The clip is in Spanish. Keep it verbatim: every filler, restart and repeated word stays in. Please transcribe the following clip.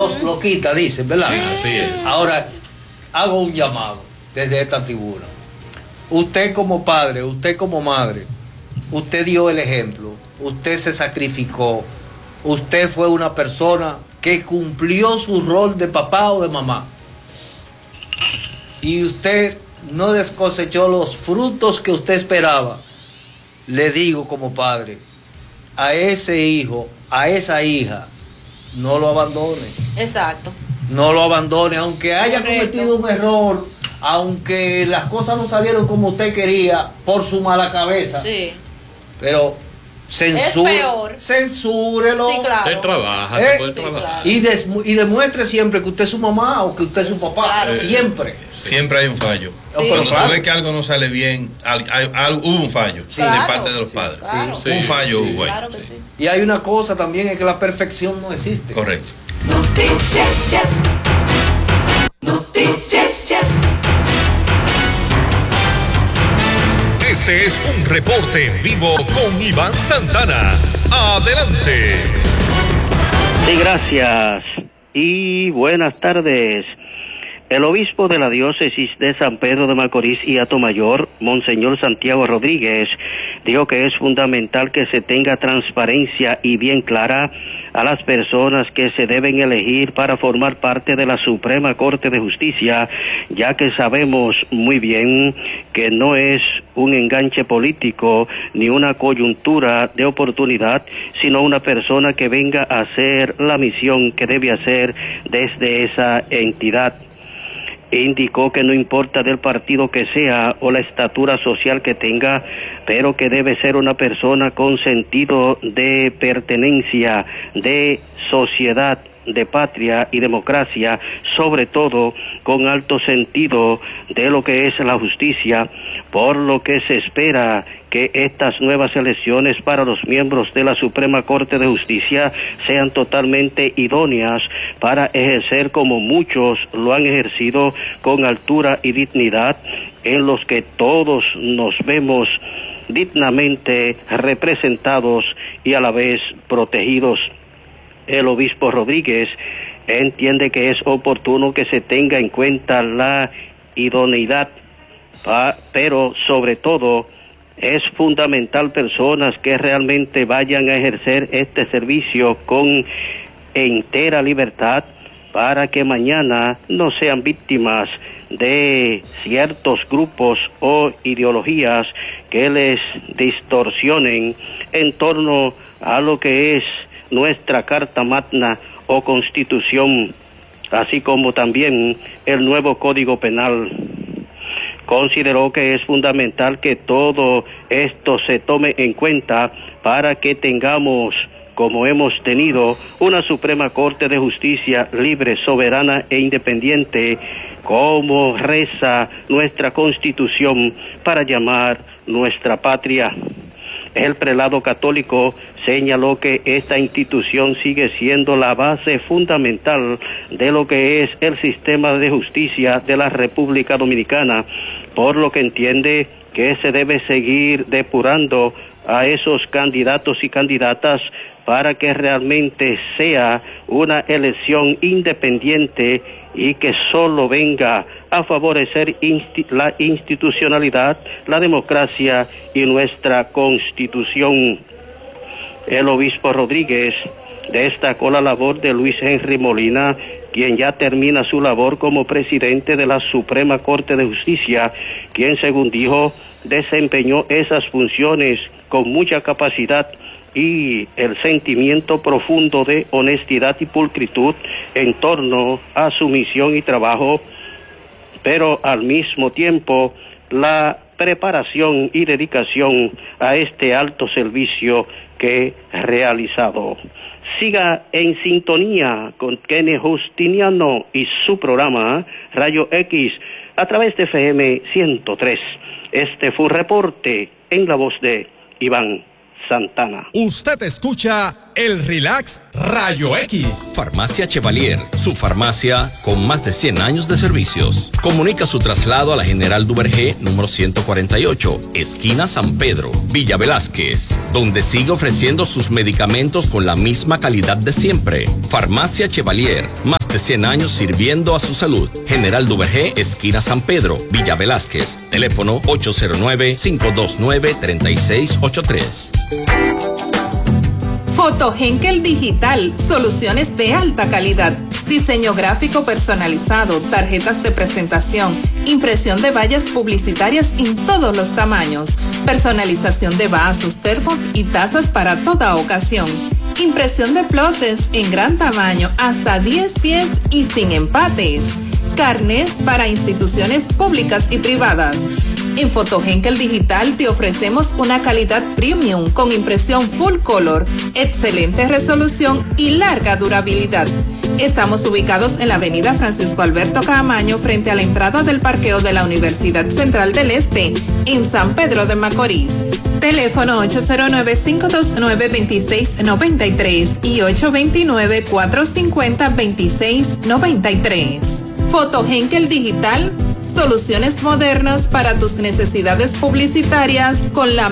Dios lo quita, dicen, ¿verdad? Sí, así es. Ahora, hago un llamado desde esta tribuna. Usted como padre, usted como madre, usted dio el ejemplo, usted se sacrificó, usted fue una persona que cumplió su rol de papá o de mamá. Y usted no descosechó los frutos que usted esperaba. Le digo como padre, a ese hijo, a esa hija, no lo abandone. Exacto. No lo abandone, aunque haya Correcto. cometido un error, aunque las cosas no salieron como usted quería, por su mala cabeza. Sí. Pero censure, Es peor. censúrelo. Sí, claro. Se trabaja, ¿Eh? se puede Sí, trabajar. claro. Y, des- y demuestre siempre que usted es su mamá o que usted es su papá. Claro. Siempre. Siempre hay un fallo. Sí. Pero Cuando claro. tú ves que algo no sale bien, al- hay- hay- hubo un fallo Claro. de parte de los padres. Claro. Sí, un fallo sí. hubo ahí. Claro que sí. Y hay una cosa también, es que la perfección no existe. Correcto. Noticias, yes. Noticias, yes. Este es un reporte en vivo con Iván Santana. Adelante. Sí, gracias. Y buenas tardes. El obispo de la diócesis de San Pedro de Macorís y Atomayor, Monseñor Santiago Rodríguez, dijo que es fundamental que se tenga transparencia y bien clara a las personas que se deben elegir para formar parte de la Suprema Corte de Justicia, ya que sabemos muy bien que no es un enganche político ni una coyuntura de oportunidad, sino una persona que venga a hacer la misión que debe hacer desde esa entidad. Indicó que no importa del partido que sea o la estatura social que tenga, pero que debe ser una persona con sentido de pertenencia, de sociedad, de patria y democracia, sobre todo con alto sentido de lo que es la justicia, por lo que se espera que estas nuevas elecciones para los miembros de la Suprema Corte de Justicia sean totalmente idóneas para ejercer como muchos lo han ejercido con altura y dignidad, en los que todos nos vemos dignamente representados y a la vez protegidos. El obispo Rodríguez entiende que es oportuno que se tenga en cuenta la idoneidad, pa, pero sobre todo es fundamental personas que realmente vayan a ejercer este servicio con entera libertad para que mañana no sean víctimas de ciertos grupos o ideologías que les distorsionen en torno a lo que es nuestra Carta Magna o Constitución, así como también el nuevo Código Penal. Consideró que es fundamental que todo esto se tome en cuenta para que tengamos, como hemos tenido, una Suprema Corte de Justicia libre, soberana e independiente, como reza nuestra Constitución para llamar nuestra patria. El prelado católico señaló que esta institución sigue siendo la base fundamental de lo que es el sistema de justicia de la República Dominicana, por lo que entiende que se debe seguir depurando a esos candidatos y candidatas para que realmente sea una elección independiente y que solo venga a favorecer insti- la institucionalidad, la democracia y nuestra Constitución. El obispo Rodríguez destacó la labor de Luis Henry Molina, quien ya termina su labor como presidente de la Suprema Corte de Justicia, quien, según dijo, desempeñó esas funciones con mucha capacidad y el sentimiento profundo de honestidad y pulcritud en torno a su misión y trabajo, pero al mismo tiempo la preparación y dedicación a este alto servicio que ha realizado. Siga en sintonía con Kenny Justiniano y su programa Rayo X a través de F M ciento tres. Este fue un reporte en la voz de Iván Santana. Usted escucha el Relax Rayo X. Farmacia Chevalier, su farmacia con más de cien años de servicios. Comunica su traslado a la General Duvergé, número ciento cuarenta y ocho, esquina San Pedro, Villa Velázquez, donde sigue ofreciendo sus medicamentos con la misma calidad de siempre. Farmacia Chevalier, más de cien años sirviendo a su salud. General Duvergé, esquina San Pedro, Villa Velásquez. Teléfono ocho cero nueve, cinco dos nueve, tres seis ocho tres. Foto Henkel Digital, soluciones de alta calidad, diseño gráfico personalizado, tarjetas de presentación, impresión de vallas publicitarias en todos los tamaños, personalización de vasos, termos y tazas para toda ocasión, impresión de plotes en gran tamaño hasta diez pies y sin empates, carnés para instituciones públicas y privadas. En Foto Henkel Digital te ofrecemos una calidad premium con impresión full color, excelente resolución y larga durabilidad. Estamos ubicados en la avenida Francisco Alberto Caamaño frente a la entrada del parqueo de la Universidad Central del Este en San Pedro de Macorís. Teléfono ocho cero nueve, cinco dos nueve, dos seis nueve tres y ocho dos nueve, cuatro cinco cero, dos seis nueve tres. Foto Henkel Digital, soluciones modernas para tus necesidades publicitarias con la